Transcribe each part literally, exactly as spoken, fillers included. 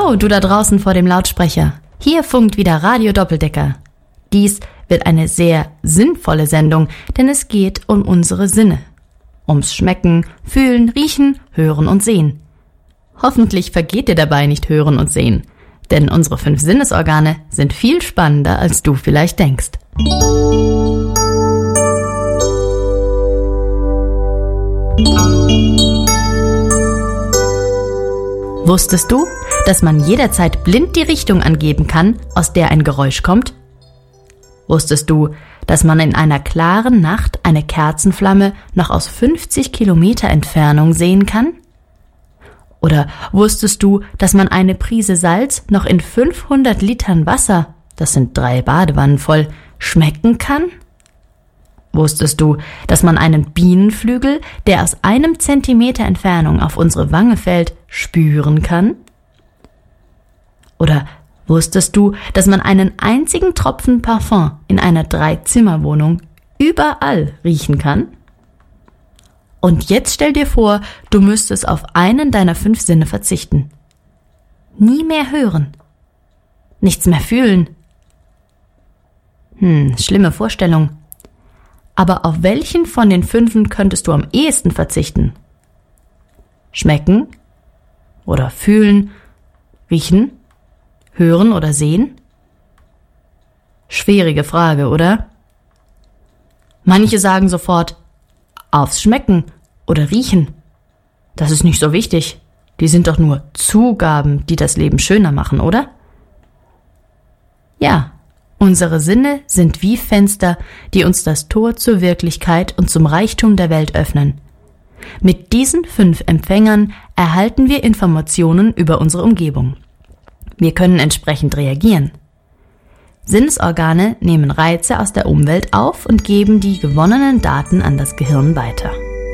Hallo, du da draußen vor dem Lautsprecher. Hier funkt wieder Radio Doppeldecker. Dies wird eine sehr sinnvolle Sendung, denn es geht um unsere Sinne. Ums Schmecken, Fühlen, Riechen, Hören und Sehen. Hoffentlich vergeht dir dabei nicht Hören und Sehen, denn unsere fünf Sinnesorgane sind viel spannender, als du vielleicht denkst. Wusstest du, dass man jederzeit blind die Richtung angeben kann, aus der ein Geräusch kommt? Wusstest du, dass man in einer klaren Nacht eine Kerzenflamme noch aus fünfzig Kilometer Entfernung sehen kann? Oder wusstest du, dass man eine Prise Salz noch in fünfhundert Litern Wasser, das sind drei Badewannen voll, schmecken kann? Wusstest du, dass man einen Bienenflügel, der aus einem Zentimeter Entfernung auf unsere Wange fällt, spüren kann? Oder wusstest du, dass man einen einzigen Tropfen Parfum in einer Dreizimmerwohnung überall riechen kann? Und jetzt stell dir vor, du müsstest auf einen deiner fünf Sinne verzichten. Nie mehr hören. Nichts mehr fühlen. Hm, schlimme Vorstellung. Aber auf welchen von den fünfen könntest du am ehesten verzichten? Schmecken? Oder fühlen? Riechen? Hören oder sehen? Schwierige Frage, oder? Manche sagen sofort, aufs Schmecken oder Riechen. Das ist nicht so wichtig. Die sind doch nur Zugaben, die das Leben schöner machen, oder? Ja, unsere Sinne sind wie Fenster, die uns das Tor zur Wirklichkeit und zum Reichtum der Welt öffnen. Mit diesen fünf Empfängern erhalten wir Informationen über unsere Umgebung. Wir können entsprechend reagieren. Sinnesorgane nehmen Reize aus der Umwelt auf und geben die gewonnenen Daten an das Gehirn weiter.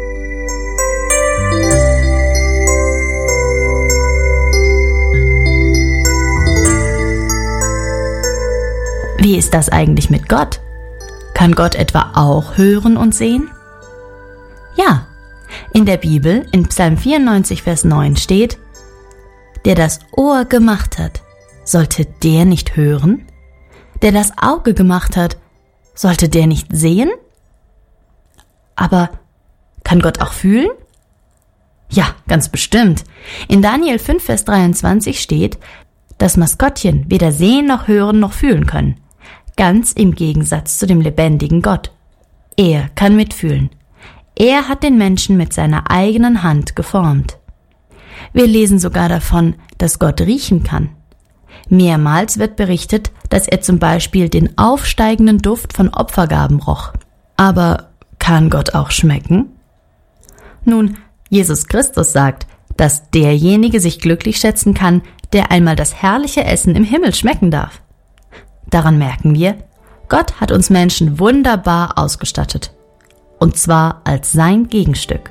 Wie ist das eigentlich mit Gott? Kann Gott etwa auch hören und sehen? Ja, in der Bibel, in Psalm vierundneunzig, Vers neun steht: Der das Ohr gemacht hat, sollte der nicht hören? Der das Auge gemacht hat, sollte der nicht sehen? Aber kann Gott auch fühlen? Ja, ganz bestimmt. In Daniel fünf, Vers dreiundzwanzig steht, dass Maskottchen weder sehen noch hören noch fühlen können. Ganz im Gegensatz zu dem lebendigen Gott. Er kann mitfühlen. Er hat den Menschen mit seiner eigenen Hand geformt. Wir lesen sogar davon, dass Gott riechen kann. Mehrmals wird berichtet, dass er zum Beispiel den aufsteigenden Duft von Opfergaben roch. Aber kann Gott auch schmecken? Nun, Jesus Christus sagt, dass derjenige sich glücklich schätzen kann, der einmal das herrliche Essen im Himmel schmecken darf. Daran merken wir, Gott hat uns Menschen wunderbar ausgestattet. Und zwar als sein Gegenstück.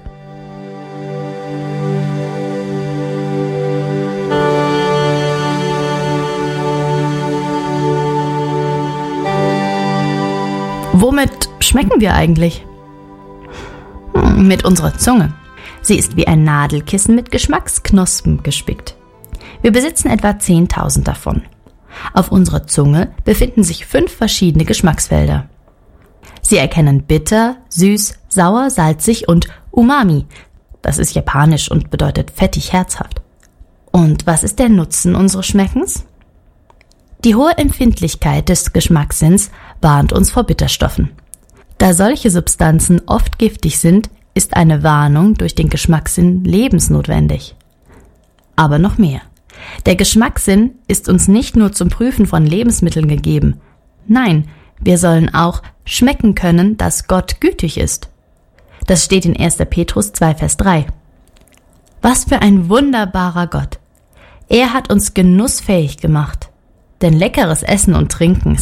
Womit schmecken wir eigentlich? Hm, mit unserer Zunge. Sie ist wie ein Nadelkissen mit Geschmacksknospen gespickt. Wir besitzen etwa zehntausend davon. Auf unserer Zunge befinden sich fünf verschiedene Geschmacksfelder. Sie erkennen bitter, süß, sauer, salzig und Umami. Das ist japanisch und bedeutet fettig, herzhaft. Und was ist der Nutzen unseres Schmeckens? Die hohe Empfindlichkeit des Geschmackssinns warnt uns vor Bitterstoffen. Da solche Substanzen oft giftig sind, ist eine Warnung durch den Geschmackssinn lebensnotwendig. Aber noch mehr. Der Geschmackssinn ist uns nicht nur zum Prüfen von Lebensmitteln gegeben. Nein, wir sollen auch schmecken können, dass Gott gütig ist. Das steht in erster Petrus zwei, Vers drei. Was für ein wunderbarer Gott! Er hat uns genussfähig gemacht. Denn leckeres Essen und Trinken